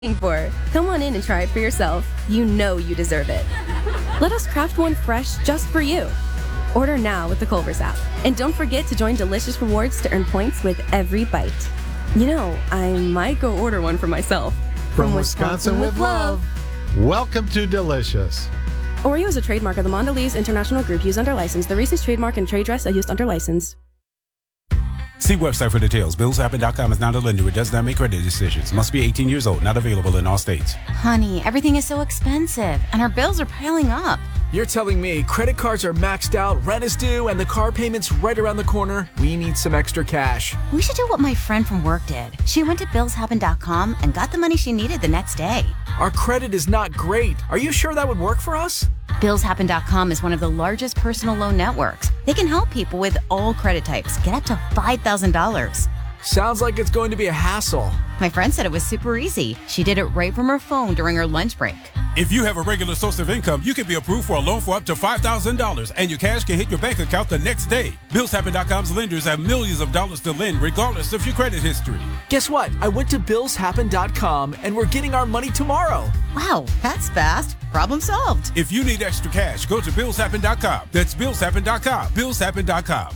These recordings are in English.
for. Come on in and try it for yourself. You know you deserve it. Let us craft one fresh just for you. Order now with the Culver's app. And don't forget to join Delicious Rewards to earn points with every bite. You know, I might go order one for myself. From Wisconsin with love. Welcome to Delicious. Oreo is a trademark of the Mondelez International Group used under license. The Reese's trademark and trade dress are used under license. See website for details. BillsHappen.com is not a lender. It does not make credit decisions. Must be 18 years old. Not available in all states. Honey, everything is so expensive, and our bills are piling up. You're telling me credit cards are maxed out, rent is due, and the car payment's right around the corner? We need some extra cash. We should do what my friend from work did. She went to BillsHappen.com and got the money she needed the next day. Our credit is not great. Are you sure that would work for us? BillsHappen.com is one of the largest personal loan networks. They can help people with all credit types get up to $5,000. Sounds like it's going to be a hassle. My friend said it was super easy. She did it right from her phone during her lunch break. If you have a regular source of income, you can be approved for a loan for up to $5,000, and your cash can hit your bank account the next day. BillsHappen.com's lenders have millions of dollars to lend, regardless of your credit history. Guess what? I went to BillsHappen.com, and we're getting our money tomorrow. Wow, that's fast. Problem solved. If you need extra cash, go to BillsHappen.com. That's BillsHappen.com. BillsHappen.com.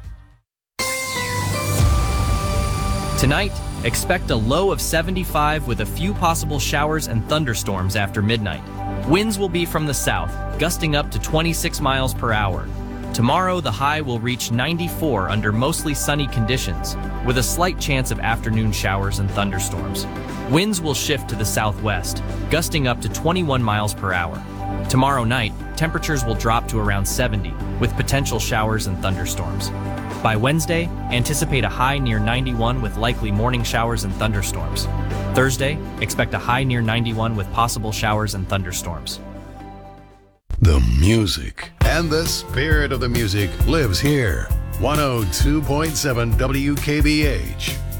Tonight, expect a low of 75 with a few possible showers and thunderstorms after midnight. Winds will be from the south, gusting up to 26 miles per hour. Tomorrow, the high will reach 94 under mostly sunny conditions, with a slight chance of afternoon showers and thunderstorms. Winds will shift to the southwest, gusting up to 21 miles per hour. Tomorrow night, temperatures will drop to around 70, with potential showers and thunderstorms. By Wednesday, anticipate a high near 91 with likely morning showers and thunderstorms. Thursday, expect a high near 91 with possible showers and thunderstorms. The music and the spirit of the music lives here. 102.7 WKBH.